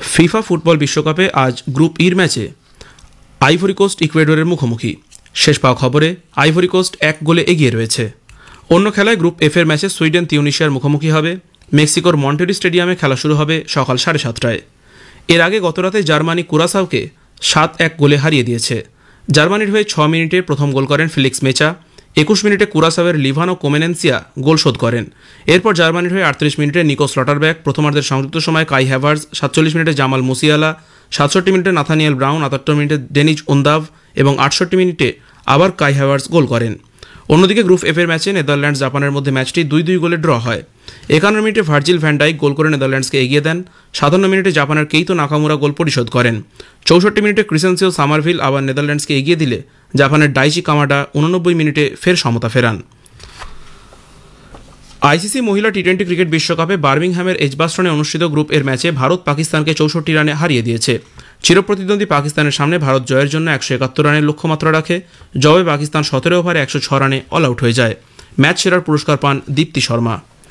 FIFA football বিশ্বকাপে আজ group ইর ম্যাচে আইভরি কোস্ট ইকুয়েডরের মুখোমুখি। শেষ পাওয়া খবরে আইভরি কোস্ট 1 গোলে এগিয়ে রয়েছে। অন্য খেলায় গ্রুপ এফ এর ম্যাচে সুইডেন তিউনিশিয়ার মুখোমুখি হবে। মেক্সিকোর মন্টেরি স্টেডিয়ামে খেলা শুরু হবে সকাল 7:30টায়। এর আগে গতরাতে জার্মানি কুরাসাওকে 7-1 গোলে হারিয়ে দিয়েছে। জার্মানির হয়ে 6 মিনিটে প্রথম গোল করেন ফেলিক্স মেচা। 21 মিনিটে কুরাসাওয়ের লিভানো কোমেনেন্সিয়া গোল শোধ করেন। এরপর জার্মানির হয়ে 38 মিনিটে নিকো স্লটারব্যাক, প্রথমার্ধের সংযুক্ত সময় কাই হ্যাভার্জ, 47 মিনিটে জামাল মুসিয়ালা, 67 মিনিটে নাথানিয়েল ব্রাউন, 78 মিনিটে ডেনিজ উন্দাভ এবং 68 মিনিটে আবার কাই হ্যাভার্জ গোল করেন। অন্যদিকে গ্রুপ এফ এর ম্যাচে নেদারল্যান্ডস জাপানের মধ্যে ম্যাচটি 2-2 গোলে ড্র হয়। 51 মিনিটে ভার্জিল ভ্যান ডাইক গোল করে নেদারল্যান্ডসকে এগিয়ে দেন। 57 মিনিটে জাপানের কেইতো নাকামুরা গোল পরিশোধ করেন। 64 মিনিটে ক্রিসেন্সিও সামারভিল আবার নেদারল্যান্ডসকে এগিয়ে দিলে জাপানের ডাইচি কামাডা 89 মিনিটে ফের সমতা ফেরান। আইসিসি মহিলা টি-20 ক্রিকেট বিশ্বকাপে বার্মিংহ্যামের এজবাস্টনে অনুষ্ঠিত গ্রুপ এর ম্যাচে ভারত পাকিস্তানকে 64 রানে হারিয়ে দিয়েছে। চিরপ্রতিদ্বন্দ্বী পাকিস্তানের সামনে ভারত জয়ের জন্য 171 রানের লক্ষ্যমাত্রা রাখে। জবাবে পাকিস্তান 17 ওভারে 106 রানে অল আউট হয়ে যায়। ম্যাচ সেরার পুরস্কার পান দীপ্তি শর্মা।